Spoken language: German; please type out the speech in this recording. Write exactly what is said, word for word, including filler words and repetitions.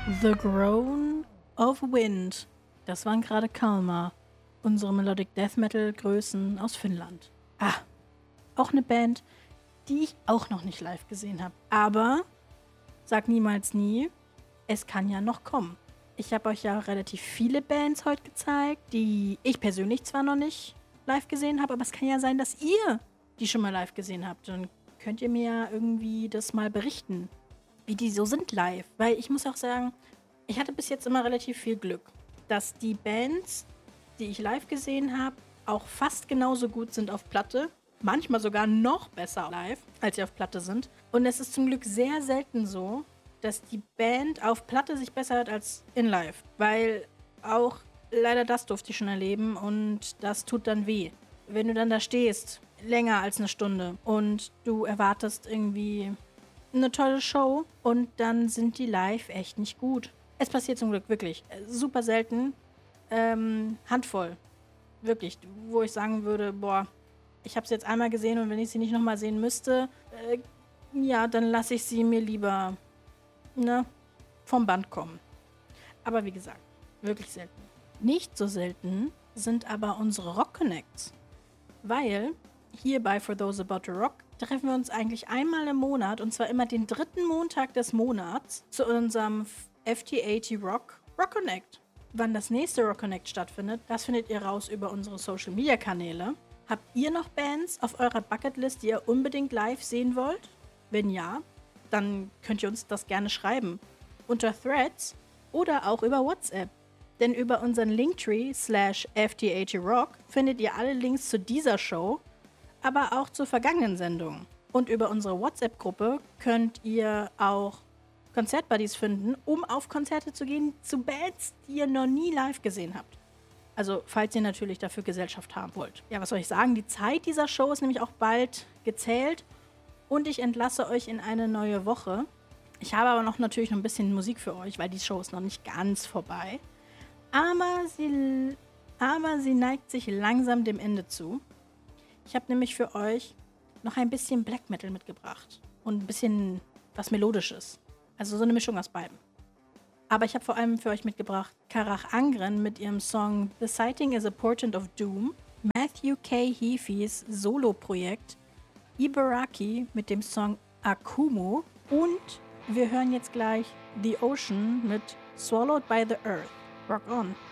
The Groan of Wind. Das waren gerade Kalmar, unsere Melodic Death Metal Größen aus Finnland. Ah, auch eine Band, die ich auch noch nicht live gesehen habe. Aber sag niemals nie, es kann ja noch kommen. Ich habe euch ja relativ viele Bands heute gezeigt, die ich persönlich zwar noch nicht live gesehen habe, aber es kann ja sein, dass ihr die schon mal live gesehen habt. Dann könnt ihr mir ja irgendwie das mal berichten, wie die so sind live. Weil ich muss auch sagen, ich hatte bis jetzt immer relativ viel Glück, dass die Bands, die ich live gesehen habe, auch fast genauso gut sind auf Platte. Manchmal sogar noch besser live, als sie auf Platte sind. Und es ist zum Glück sehr selten so, dass die Band auf Platte sich besser hört als in live. Weil auch leider das durfte ich schon erleben und das tut dann weh. Wenn du dann da stehst, länger als eine Stunde und du erwartest irgendwie eine tolle Show und dann sind die live echt nicht gut. Es passiert zum Glück wirklich super selten. Ähm, Handvoll. Wirklich, wo ich sagen würde, boah, ich habe sie jetzt einmal gesehen und wenn ich sie nicht nochmal sehen müsste, äh, ja, dann lasse ich sie mir lieber ne, vom Band kommen. Aber wie gesagt, wirklich selten. Nicht so selten sind aber unsere Rock Connects. Weil hier bei For Those About to Rock treffen wir uns eigentlich einmal im Monat und zwar immer den dritten Montag des Monats zu unserem F T A T Rock Rock Connect. Wann das nächste Rock Connect stattfindet, das findet ihr raus über unsere Social Media Kanäle. Habt ihr noch Bands auf eurer Bucketlist, die ihr unbedingt live sehen wollt? Wenn ja, dann könnt ihr uns das gerne schreiben. Unter Threads oder auch über WhatsApp. Denn über unseren Linktree slash F T A T Rock findet ihr alle Links zu dieser Show, aber auch zur vergangenen Sendung. Und über unsere WhatsApp-Gruppe könnt ihr auch Konzertbuddies finden, um auf Konzerte zu gehen zu Bands, die ihr noch nie live gesehen habt. Also, falls ihr natürlich dafür Gesellschaft haben wollt. Ja, was soll ich sagen? Die Zeit dieser Show ist nämlich auch bald gezählt und ich entlasse euch in eine neue Woche. Ich habe aber noch natürlich noch ein bisschen Musik für euch, weil die Show ist noch nicht ganz vorbei. Aber sie, aber sie neigt sich langsam dem Ende zu. Ich habe nämlich für euch noch ein bisschen Black Metal mitgebracht und ein bisschen was Melodisches. Also so eine Mischung aus beiden. Aber ich habe vor allem für euch mitgebracht Karach Angren mit ihrem Song The Sighting is a Portent of Doom, Matthew K. Heafys Solo-Projekt, Ibaraki mit dem Song Akumo und wir hören jetzt gleich The Ocean mit Swallowed by the Earth. Rock on!